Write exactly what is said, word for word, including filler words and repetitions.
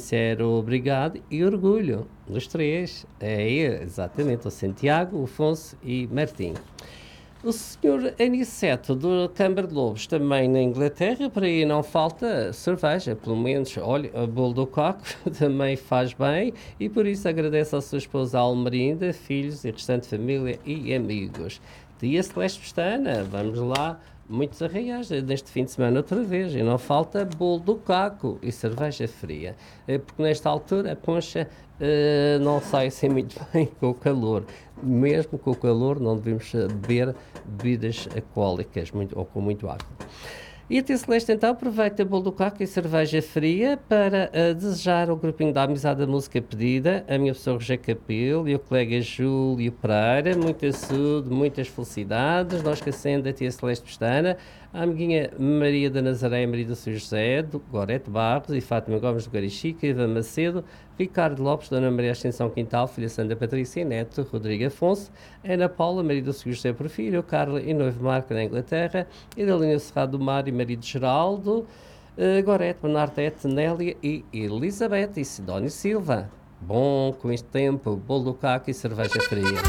sincero obrigado e orgulho dos três. É, exatamente, o Santiago, o Afonso e Martim. O senhor Aniceto, do Câmara de Lobos, também na Inglaterra, por aí não falta cerveja, pelo menos, olha, o bolo do coco também faz bem, e por isso agradece à sua esposa Almerinda, filhos e restante família e amigos. Dia Celeste Pestana, vamos lá, muitos arraiais neste fim de semana outra vez, e não falta bolo do caco e cerveja fria, eh, porque nesta altura a poncha eh, não sai assim muito bem com o calor. Mesmo com o calor não devemos eh, beber bebidas alcoólicas muito, ou com muito água. E a Tia Celeste então aproveita o bolo do caco e cerveja fria para uh, desejar ao grupinho da Amizade da Música Pedida, a minha pessoa Rogério Capelo e o colega Júlio Pereira, muita saúde, muitas felicidades, não esquecendo a Tia Celeste Pestana, a amiguinha Maria da Nazaré, Maria do São José, do Gorete Barros e Fátima Gomes do Garichica, Ivan Macedo, Ricardo Lopes, Dona Maria Ascensão Quintal, Filha Sandra Patrícia e Neto, Rodrigo Afonso, Ana Paula, Maria do São José por filho, Carla e Noivo Marco na Inglaterra, Idalina Cerrado do Mar e marido Geraldo, uh, Gorete, Bernardete, Nélia e Elizabeth e Sidónio Silva. Bom, com este tempo, bolo do caco e cerveja fria.